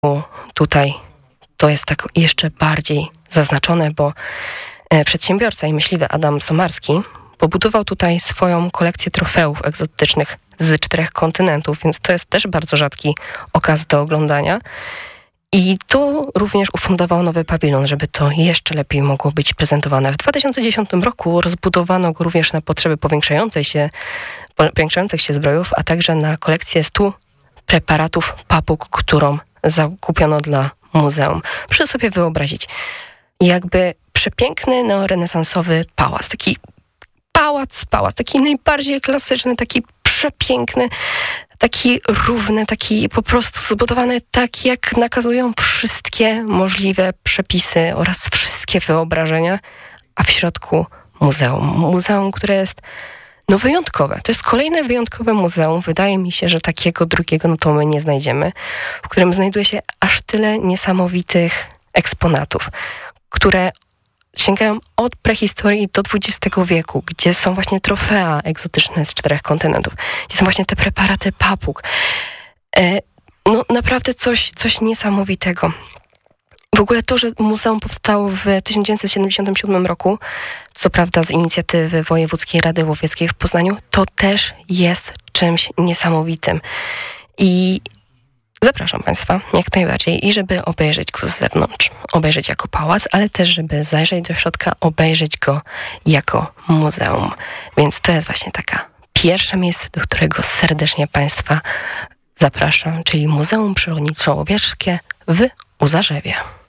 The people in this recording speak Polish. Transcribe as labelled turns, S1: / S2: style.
S1: tutaj to jest tak jeszcze bardziej zaznaczone, bo przedsiębiorca i myśliwy Adam Somarski pobudował tutaj swoją kolekcję trofeów egzotycznych z 4 kontynentów, więc to jest też bardzo rzadki okaz do oglądania. I tu również ufundował nowy pawilon, żeby to jeszcze lepiej mogło być prezentowane. W 2010 roku rozbudowano go również na potrzeby powiększających się zbrojów, a także na kolekcję 100 preparatów papug, którą zakupiono dla muzeum. Proszę sobie wyobrazić, jakby przepiękny neorenesansowy pałac, taki pałac, taki najbardziej klasyczny, taki przepiękny, taki równy, taki po prostu zbudowany tak, jak nakazują wszystkie możliwe przepisy oraz wszystkie wyobrażenia, a w środku muzeum. Muzeum, które jest wyjątkowe. To jest kolejne wyjątkowe muzeum. Wydaje mi się, że takiego drugiego to my nie znajdziemy, w którym znajduje się aż tyle niesamowitych eksponatów, które sięgają od prehistorii do XX wieku, gdzie są właśnie trofea egzotyczne z 4 kontynentów, gdzie są właśnie te preparaty papug. Naprawdę coś niesamowitego. W ogóle to, że muzeum powstało w 1977 roku, co prawda z inicjatywy Wojewódzkiej Rady Łowieckiej w Poznaniu, to też jest czymś niesamowitym. I zapraszam Państwa jak najbardziej i żeby obejrzeć go z zewnątrz, obejrzeć jako pałac, ale też żeby zajrzeć do środka, obejrzeć go jako muzeum. Więc to jest właśnie taka pierwsze miejsce, do którego serdecznie Państwa zapraszam, czyli Muzeum Przyrodniczo-Łowieckie w Uzarzewie.